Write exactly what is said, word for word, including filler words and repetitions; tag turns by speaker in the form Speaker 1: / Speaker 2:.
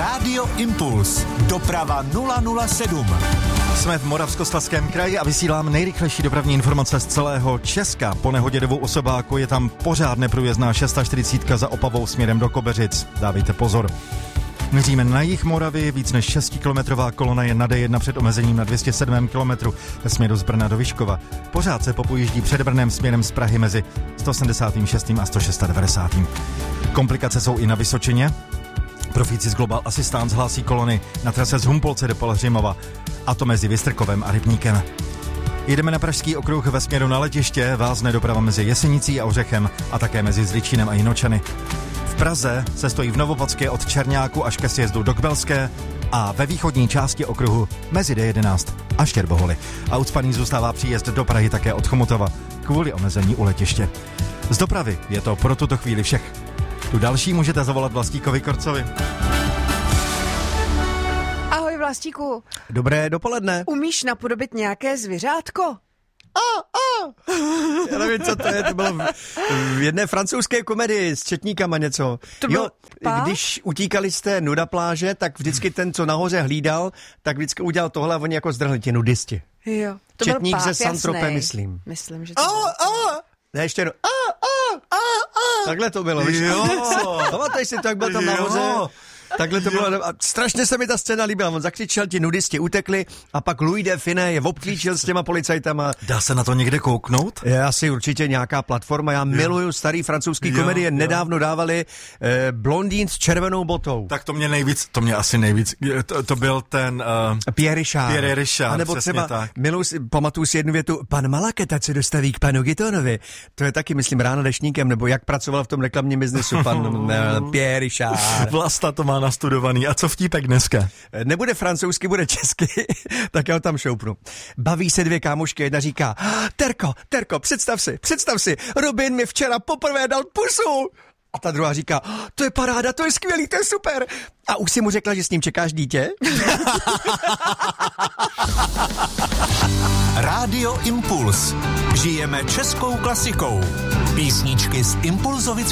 Speaker 1: Rádio Impuls. Doprava nula nula sedm.
Speaker 2: Jsme v Moravskoslezském kraji a vysílám nejrychlejší dopravní informace z celého Česka. Po nehodě dvou osobáků je tam pořád neprůjezdná čtyřicet šest za Opavou směrem do Kobeřic. Dávejte pozor. Měříme na jih Moravy, víc než šestikilometrová kolona je na D jedna před omezením na dvě stě sedm kilometrů ve směru z Brna do Vyškova. Pořád se popojíždí před Brnem směrem z Prahy mezi sto sedmdesát šest a sto devadesát šest. Komplikace jsou i na Vysočině. Profíci Global Assistance hlásí kolony na trase z Humpolce do Pelhřimova, a to mezi Vystrkovem a Rybníkem. Jedeme na Pražský okruh ve směru na letiště, vázne doprava mezi Jesenicí a Ořechem a také mezi Zličínem a Jinočany. V Praze se stojí v Novovodské od Černáku až ke sjezdu do Kbelské a ve východní části okruhu mezi D jedenáct a Štěrboholy. A ucpaný zůstává příjezd do Prahy také od Chomutova kvůli omezení u letiště. Z dopravy je to pro tuto chvíli všech. Tu další můžete zavolat Vlastíkovi Korcovi.
Speaker 3: Ahoj Vlastíku.
Speaker 4: Dobré dopoledne.
Speaker 3: Umíš napodobit nějaké zvířátko?
Speaker 4: A, a. Já nevím, co to je, to bylo v, v jedné francouzské komedii s četníkama něco.
Speaker 3: To
Speaker 4: jo,
Speaker 3: pá?
Speaker 4: Když utíkali z té nuda pláže, tak vždycky ten, co nahoře hlídal, tak vždycky udělal tohle a oni jako zdrhli ti nudisti.
Speaker 3: Jo. To
Speaker 4: Četník
Speaker 3: byl
Speaker 4: ze
Speaker 3: Páv,
Speaker 4: Saint-Tropez,
Speaker 3: jasnej.
Speaker 4: myslím.
Speaker 3: Myslím, že to
Speaker 4: A,
Speaker 3: bylo.
Speaker 4: a. Ne, ještě jednou. A, a, a, a. Takhle to bylo, víš?
Speaker 2: Jo.
Speaker 4: Pamatuješ si to, jak byl tam nahoře? Takhle to bylo. A strašně se mi ta scéna líbila. On zakřičel, ti nudisti utekli a pak Louis de Finet je obklíčil s těma policajtama.
Speaker 2: Dá se na to někde kouknout?
Speaker 4: Je asi určitě nějaká platforma. Já jo. miluju starý francouzský
Speaker 2: Jo,
Speaker 4: komedie.
Speaker 2: jo.
Speaker 4: Nedávno dávali eh, Blondýn s červenou botou.
Speaker 2: Tak to mě nejvíc, to mě asi nejvíc, to, to byl ten... Uh,
Speaker 4: Pierre Richard.
Speaker 2: Pierre Richard,
Speaker 4: a nebo
Speaker 2: přesně
Speaker 4: třeba,
Speaker 2: tak.
Speaker 4: miluji si, pamatuju si jednu větu, pan Malaketa se dostaví k panu Gitonovi. To je taky, myslím, Ráno dešníkem, nebo jak pracoval v tom reklamním biznesu pan eh, Pierre Richard.
Speaker 2: Vlasta to má nastudovaný. A co vtípek dneska?
Speaker 4: Nebude francouzsky, bude česky, tak já ho tam šoupnu. Baví se dvě kámošky, jedna říká, Terko, Terko, představ si, představ si, Robin mi včera poprvé dal pusu. A ta druhá říká, to je paráda, to je skvělý, to je super. A už si mu řekla, že s ním čekáš dítě?
Speaker 1: Rádio Impuls. Žijeme českou klasikou. Písničky z Impulzovic